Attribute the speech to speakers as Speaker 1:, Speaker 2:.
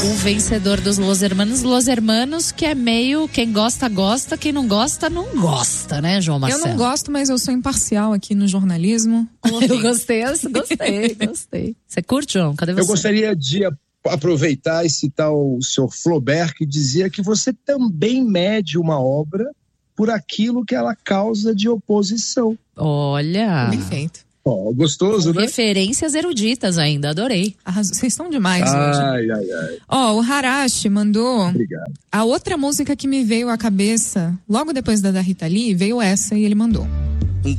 Speaker 1: O vencedor dos Los Hermanos, que é meio, quem gosta, gosta, quem não gosta, não gosta, né, João Marcelo?
Speaker 2: Eu não gosto, mas eu sou imparcial aqui no jornalismo.
Speaker 1: Eu gostei. Você curte, João? Cadê você?
Speaker 3: Eu gostaria de aproveitar e citar o senhor Flaubert, que dizia que você também mede uma obra por aquilo que ela causa de oposição.
Speaker 1: Olha.
Speaker 2: Perfeito.
Speaker 3: Gostoso, né?
Speaker 1: Referências eruditas ainda, adorei.
Speaker 2: Vocês estão demais hoje. O Harashi mandou.
Speaker 3: Obrigado.
Speaker 2: A outra música que me veio à cabeça, logo depois da Rita Lee, veio essa e ele mandou.